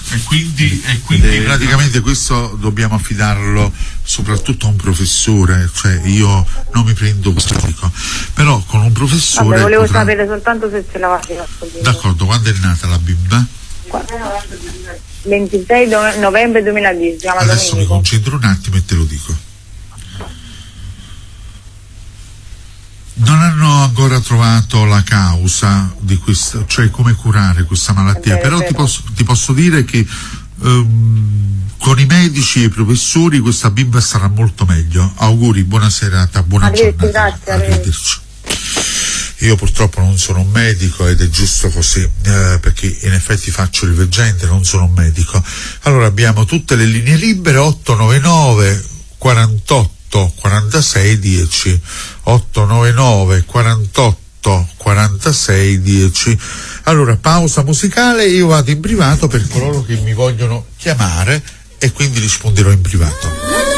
E quindi praticamente questo dobbiamo affidarlo soprattutto a un professore, cioè io non mi prendo questo dico, però con un professore. Vabbè, volevo sapere soltanto se ce l'avete. D'accordo, quando è nata la bimba? 26 novembre 2010. Adesso mi concentro un attimo e te lo dico. Non hanno ancora trovato la causa di questa, cioè come curare questa malattia, però ti posso dire che con i medici e i professori questa bimba starà molto meglio. Auguri, buona serata, buona giornata. Arrivederci. Io purtroppo non sono un medico ed è giusto così, perché in effetti faccio il veggente, non sono un medico. Allora abbiamo tutte le linee libere, 899 48 46 10, 899 48 46 10. Allora pausa musicale, io vado in privato per coloro che mi vogliono chiamare e quindi risponderò in privato.